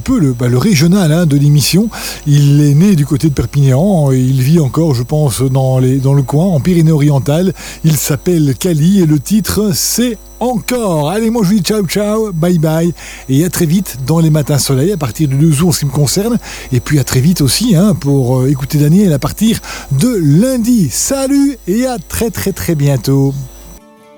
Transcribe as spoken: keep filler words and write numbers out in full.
peu le, bah, le régional hein, de l'émission. Il est né du côté de Perpignan, il vit encore, je pense, dans, les, dans le coin, en Pyrénées-Orientales. Il s'appelle Kali et le titre, c'est Encore. Allez, moi je vous dis ciao ciao, bye bye, et à très vite dans les matins soleil à partir de deux jours en ce qui me concerne, et puis à très vite aussi hein, pour euh, écouter Daniel à partir de lundi. Salut et à très très très bientôt.